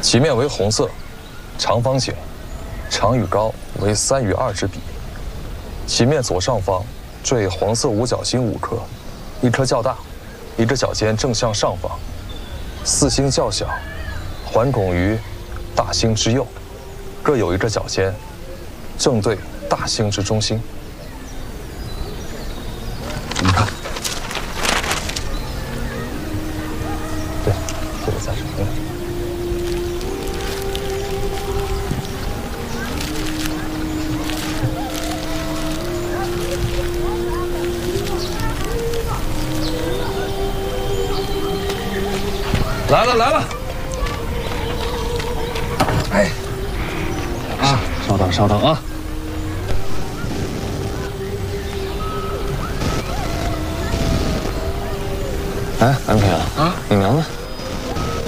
旗面为红色，长方形，长与高为3:2之比。旗面左上方缀黄色五角星5颗，一颗较大，一只角尖正向上方。四星较小，环拱于大星之右，各有一只角尖，正对大星之中心。你看，对，这个在这。来了来了！哎，啊，稍等稍等啊！哎，安平啊，你娘呢？